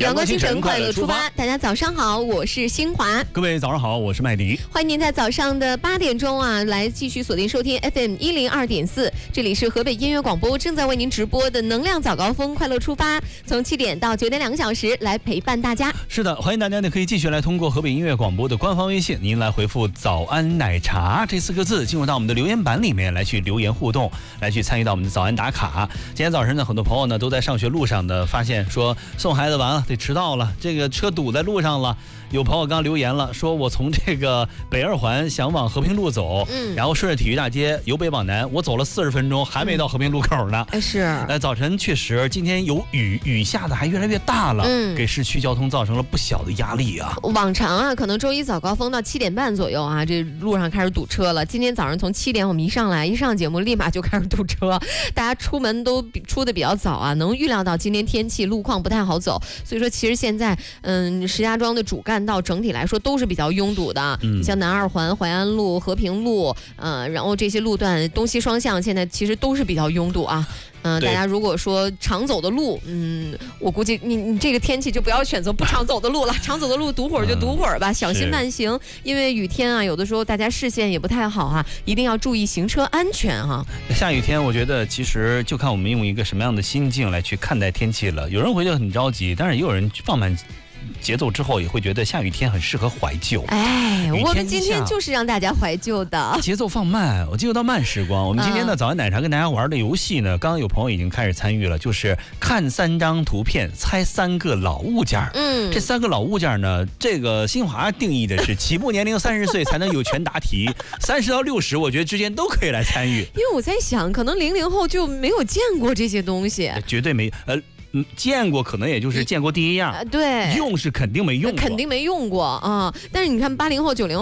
阳光清晨，快乐出发。大家早上好，我是新华。 各位早上好，我是麦迪。 欢迎您在早上的8点钟来继续锁定收听 FM 102.4，这里是河北音乐广播正在为您直播的能量早高峰，快乐出发，从7点到9点2个小时来陪伴大家。 是的，欢迎大家呢可以继续来通过河北音乐广播的官方微信，您来回复早安奶茶这4个字，进入到我们的留言板里面来去留言互动，来去参与到我们的早安打卡。今天早晨呢，很多朋友呢都在上学路上的发现说送孩子完了得迟到了，这个车堵在路上了。有朋友刚留言了，说我从这个北2环想往和平路走，然后顺着体育大街由北往南，我走了40分钟还没到和平路口呢。 是， 早晨确实今天有雨，雨下的还越来越大了，给市区交通造成了不小的压力啊。 往常可能周一早高峰到7点半左右这路上开始堵车了。今天早上从7点我们一上节目立马就开始堵车，大家出门都出的比较早能预料到今天天气路况不太好走，所以说其实现在石家庄的主干道整体来说都是比较拥堵的。你像南2环、淮安路、和平路，然后这些路段东西双向现在其实都是比较拥堵大家如果说常走的路，我估计你这个天气就不要选择不常走的路了，常走的路堵会儿就堵会儿吧，小心慢行。因为雨天有的时候大家视线也不太好一定要注意行车安全下雨天我觉得其实就看我们用一个什么样的心境来去看待天气了。有人会觉得很着急，但是也有人放慢节奏之后也会觉得下雨天很适合怀旧。 我们今天就是让大家怀旧的， 节奏放慢，我进入到慢时光。我们今天的早安奶茶跟大家玩的游戏呢，刚刚有朋友已经开始参与了，就是看3张图片猜3个老物件。这3个老物件呢，这个新华定义的是起步年龄30岁才能有权答题，30到60我觉得之间都可以来参与。 因为我在想，可能00后就没有见过这些东西， 绝对没见过，可能也就是见过第一样， 对， 用是肯定没用过， 肯定没用过但是你看80后、90后。